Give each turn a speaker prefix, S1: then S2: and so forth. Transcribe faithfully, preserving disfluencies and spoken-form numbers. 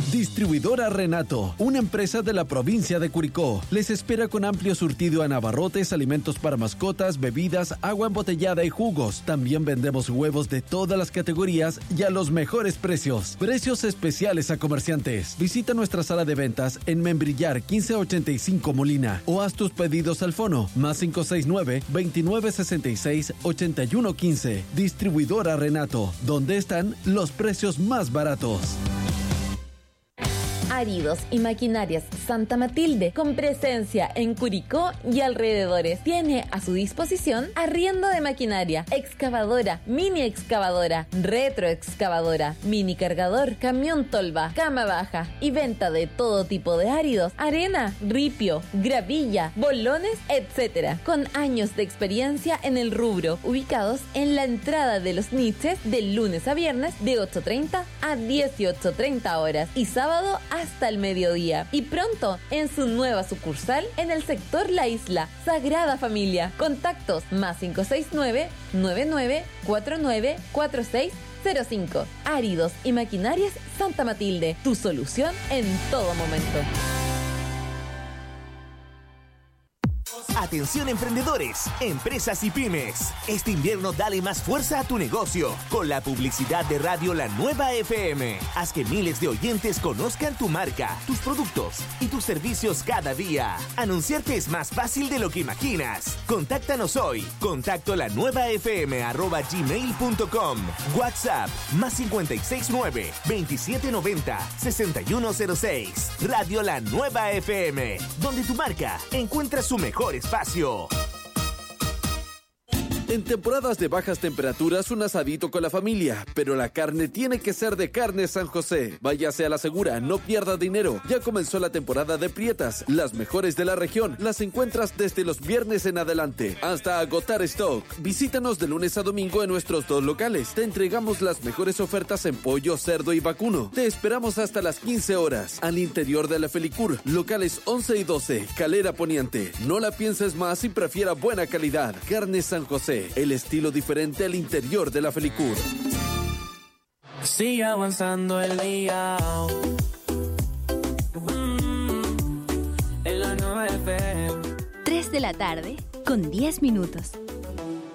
S1: Distribuidora Renato, una empresa de la provincia de Curicó. Les espera con amplio surtido en abarrotes, alimentos para mascotas, bebidas, agua embotellada y jugos. También vendemos huevos de todas las categorías y a los mejores precios. Precios especiales a comerciantes. Visita nuestra sala de ventas en Membrillar quince ochenta y cinco Molina o haz tus pedidos al fono más cinco seis nueve, veintinueve sesenta y seis, ochenta y uno quince. Distribuidora Renato, donde están los precios más baratos.
S2: Áridos y Maquinarias Santa Matilde, con presencia en Curicó y alrededores. Tiene a su disposición arriendo de maquinaria, excavadora, mini excavadora, retroexcavadora, mini cargador, camión tolva, cama baja y venta de todo tipo de áridos, arena, ripio, gravilla, bolones, etcétera. Con años de experiencia en el rubro, ubicados en la entrada de los niches de lunes a viernes de ocho treinta a dieciocho treinta horas y sábado hasta el mediodía. Y pronto en su nueva sucursal en el sector La Isla, Sagrada Familia. Contactos más cinco seis nueve, nueve nueve cuatro nueve, cuatro seis cero cinco. Áridos y Maquinarias Santa Matilde, tu solución en todo momento.
S3: Atención emprendedores, empresas y pymes. Este invierno dale más fuerza a tu negocio con la publicidad de Radio La Nueva F M. Haz que miles de oyentes conozcan tu marca, tus productos y tus servicios cada día. Anunciarte es más fácil de lo que imaginas. Contáctanos hoy. Contacto la nueva f m arroba gmail punto com. WhatsApp más cincuenta y seis nueve, veintisiete noventa, sesenta y uno cero seis. Radio La Nueva F M, donde tu marca encuentra su mejor espacio.
S1: En temporadas de bajas temperaturas, un asadito con la familia, pero la carne tiene que ser de Carne San José. Váyase a la segura, no pierda dinero. Ya comenzó la temporada de prietas, las mejores de la región. Las encuentras desde los viernes en adelante, hasta agotar stock. Visítanos de lunes a domingo en nuestros dos locales. Te entregamos las mejores ofertas en pollo, cerdo y vacuno. Te esperamos hasta las quince horas, al interior de la Felicur, locales once y doce, Calera Poniente. No la pienses más y prefiera buena calidad. Carne San José. El estilo diferente al interior de la Felicur.
S4: Sigue avanzando el día. Mm, en la nueva F M.
S5: tres de la tarde con diez minutos.